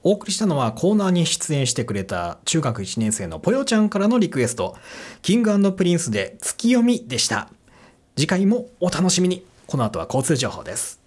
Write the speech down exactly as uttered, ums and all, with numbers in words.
お送りしたのはコーナーに出演してくれた中学いちねん生のぽよちゃんからのリクエスト、キング&プリンスで月読みでした。次回もお楽しみに。この後は交通情報です。